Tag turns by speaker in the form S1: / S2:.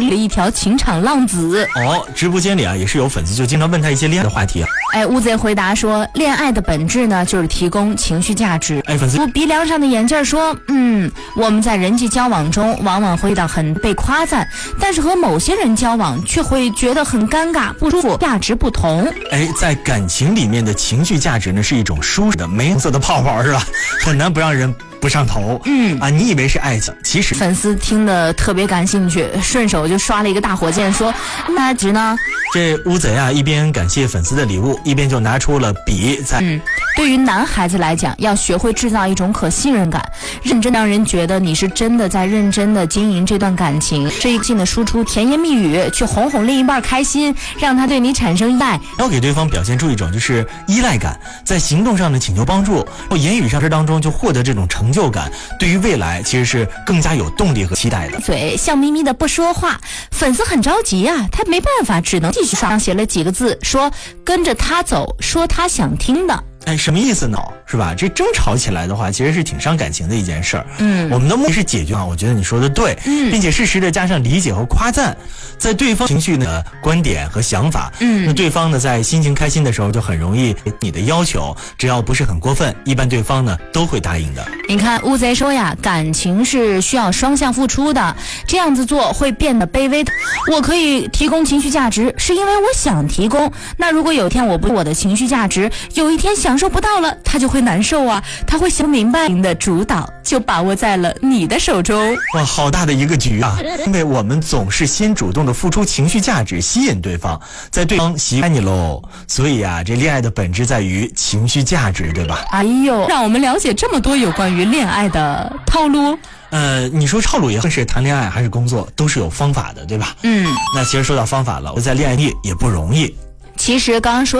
S1: 了一条情场浪子。
S2: 直播间里啊也是有粉丝就经常问他一些恋爱的话题啊。
S1: 乌贼回答说，恋爱的本质呢就是提供情绪价值。
S2: 粉丝
S1: 鼻梁上的眼镜说，我们在人际交往中往往会到很被夸赞，但是和某些人交往却会觉得很尴尬不舒服，价值不同。
S2: 在感情里面的情绪价值呢是一种舒适的玫红色的泡泡是吧？很难不让人不上头。你以为是爱情，其实
S1: 粉丝听得特别感兴趣，顺手就刷了一个大火箭说，那值呢？
S2: 这乌贼啊一边感谢粉丝的礼物，一边就拿出了笔在
S1: 对于男孩子来讲，要学会制造一种可信任感，认真让人觉得你是真的在认真的经营这段感情，这一劲的输出甜言蜜语，去哄哄另一半开心，让他对你产生依赖。
S2: 要给对方表现出一种就是依赖感，在行动上的请求帮助，言语上这当中就获得这种成就感，对于未来其实是更加有动力和期待的。
S1: 嘴笑眯眯的不说话，粉丝很着急啊，他没办法，只能继续刷，写了几个字说，跟着他走，说他想听的。
S2: 什么意思呢？是吧？这争吵起来的话，其实是挺伤感情的一件事儿。我们的目的是解决啊，我觉得你说的对，并且适时的加上理解和夸赞，在对方情绪的观点和想法，那对方呢在心情开心的时候就很容易你的要求，只要不是很过分，一般对方呢都会答应的。
S1: 你看乌贼说呀，感情是需要双向付出的，这样子做会变得卑微的。我可以提供情绪价值，是因为我想提供。那如果有一天我不我的情绪价值，有一天享受不到了，他就会难受啊，他会想明白，你的主导就把握在了你的手中。
S2: 哇，好大的一个局啊！因为我们总是先主动的付出情绪价值，吸引对方，在对方喜欢你喽。所以啊，这恋爱的本质在于情绪价值，对吧？
S1: 让我们了解这么多有关于恋爱的套路。
S2: 你说套路也是谈恋爱还是工作，都是有方法的，对吧？那其实说到方法了，我在恋爱里也不容易。
S1: 其实刚刚说